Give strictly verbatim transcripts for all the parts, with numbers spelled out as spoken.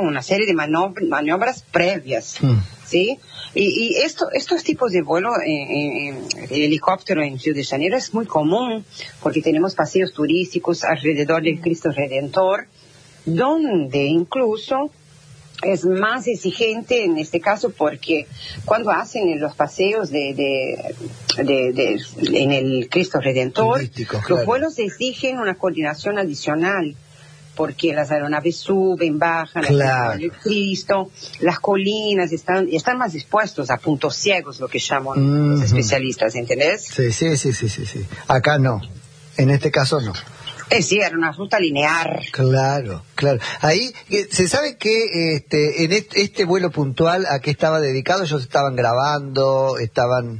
una serie de manobras, maniobras previas, mm. ¿sí? Y, y esto, estos tipos de vuelo en, en, en helicóptero en Río de Janeiro es muy común, porque tenemos paseos turísticos alrededor del Cristo Redentor, donde incluso es más exigente en este caso, porque cuando hacen los paseos de, de, de, de en el Cristo Redentor, los claro. vuelos exigen una coordinación adicional, porque las aeronaves suben, bajan, claro. el Cristo, las colinas están están más expuestos a puntos ciegos, lo que llaman mm-hmm. los especialistas, ¿entendés? Sí, sí, sí, sí, sí, sí. Acá no, en este caso no. Es decir, era una ruta lineal. Claro, claro. Ahí, ¿se sabe que este, en este, este vuelo puntual a qué estaba dedicado? ¿Ellos estaban grabando, estaban...?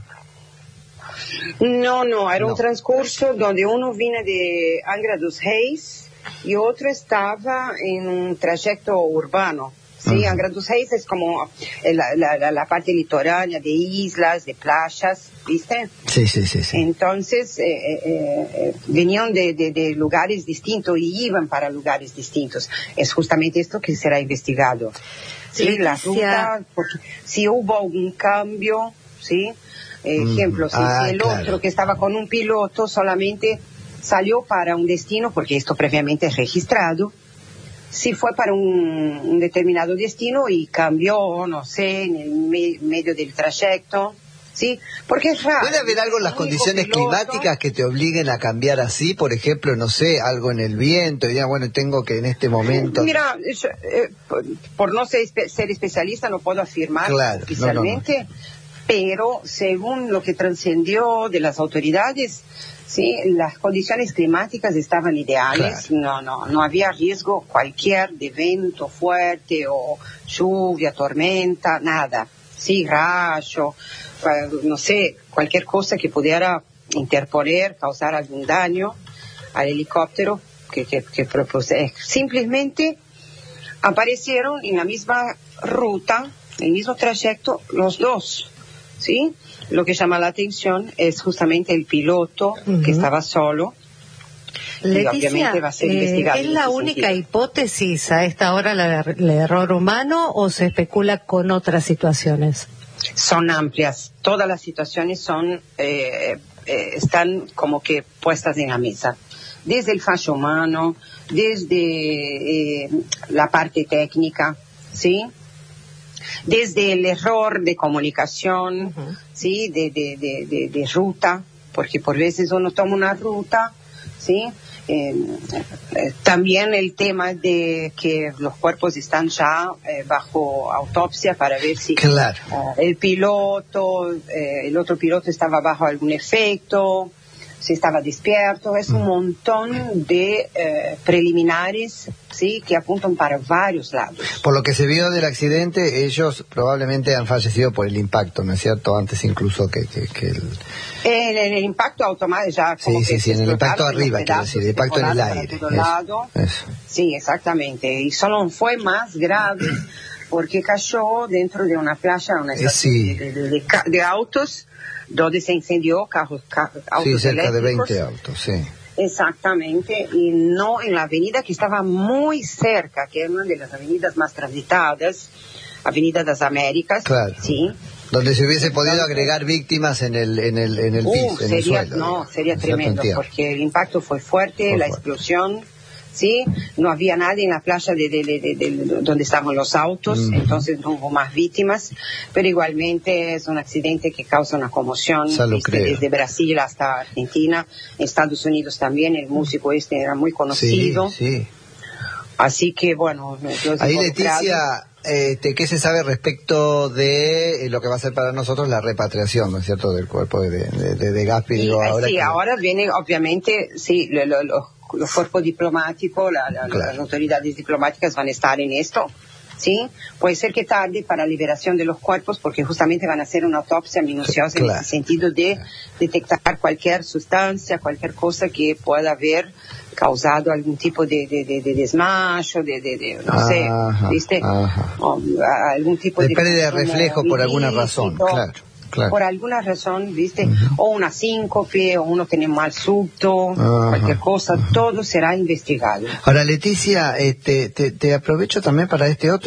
No, no, era no. un transcurso donde uno viene de Angra dos Reis y otro estaba en un trayecto urbano. Sí, uh-huh. Angra dos Reis es como la, la, la parte litoránea de islas, de playas, ¿viste? Sí, sí, sí. sí. Entonces, eh, eh, eh, venían de, de, de lugares distintos y iban para lugares distintos. Es justamente esto que será investigado. Sí, sí la ruta, porque si hubo algún cambio, ¿sí? Eh, uh-huh. Ejemplo, si, ah, si el claro. otro que estaba con un piloto solamente salió para un destino, porque esto previamente es registrado, si fue para un, un determinado destino y cambió, no sé, en el me, medio del trayecto, ¿sí? Porque es raro. ¿Puede haber algo en las condiciones piloto, climáticas que te obliguen a cambiar así? Por ejemplo, no sé, algo en el viento, y ya, bueno, tengo que en este momento... Mira, yo, eh, por, por no ser, ser especialista no puedo afirmar claro, oficialmente, no, no, no. pero según lo que trascendió de las autoridades... Sí, las condiciones climáticas estaban ideales, claro. no, no, no había riesgo cualquier de viento fuerte o lluvia, tormenta, nada. Sí, rayo, no sé, cualquier cosa que pudiera interponer, causar algún daño al helicóptero que, que, que propuse. Simplemente aparecieron en la misma ruta, en el mismo trayecto, los dos, ¿sí? Lo que llama la atención es justamente el piloto uh-huh. que estaba solo. Leticia, y obviamente va a ser investigado. ¿es la única sentido. hipótesis a esta hora la, el error humano o se especula con otras situaciones? Son amplias. Todas las situaciones son eh, eh, están como que puestas en la mesa. Desde el fallo humano, desde eh, la parte técnica, ¿sí? Desde el error de comunicación, uh-huh. ¿sí? De, de, de, de, de ruta, porque por veces uno toma una ruta, ¿sí? Eh, eh, también el tema de que los cuerpos están ya eh, bajo autopsia para ver si claro. eh, el piloto, eh, el otro piloto estaba bajo algún efecto, si estaba despierto. Es un montón de eh, preliminares, sí, que apuntan para varios lados. Por lo que se vio del accidente, ellos probablemente han fallecido por el impacto, ¿no es cierto? Antes incluso que, que, que el... En el, el impacto automático ya como sí, que sí, sí, en el impacto arriba, quiero decir, el impacto en el aire. Eso, eso. Sí, exactamente. Y solo fue más grave porque cayó dentro de una playa, una estación sí. de, de, de, de autos, donde se incendió carros, carros autos sí, cerca eléctricos. de veinte autos, sí. Exactamente, y no en la avenida que estaba muy cerca, que es una de las avenidas más transitadas, Avenida das Américas, claro. sí. Donde se hubiese podido Entonces, agregar víctimas en el en el en el uh, piso, en sería, el suelo. No, digamos, sería tremendo, porque el impacto fue fuerte, fue la fuerte. explosión, sí, no había nadie en la playa de, de, de, de, de donde estaban los autos, mm. entonces no hubo más víctimas, pero igualmente es un accidente que causa una conmoción, ¿viste? Desde Brasil hasta Argentina, Estados Unidos también, el músico este era muy conocido. Sí, sí. Así que, bueno... Ahí, Leticia, este, ¿qué se sabe respecto de eh, lo que va a ser para nosotros la repatriación, ¿no es cierto?, del cuerpo de, de, de, de Gaspi? Sí, ahora, sí que... ahora viene, obviamente, sí, lo, lo, lo, los cuerpos diplomáticos, la, la, claro. las autoridades diplomáticas van a estar en esto, ¿sí? Puede ser que tarde para la liberación de los cuerpos, porque justamente van a hacer una autopsia minuciosa claro. en el sentido de detectar cualquier sustancia, cualquier cosa que pueda haber causado algún tipo de, de, de, de desmayo, de, de, de no ajá, sé, ¿viste? O, algún tipo de... De pérdida de reflejo por alguna razón, claro. Claro. Por alguna razón, ¿viste? Uh-huh. O una síncope, o uno tiene mal subto, uh-huh. cualquier cosa, uh-huh. todo será investigado. Ahora, Leticia, este, te, te aprovecho también para este otro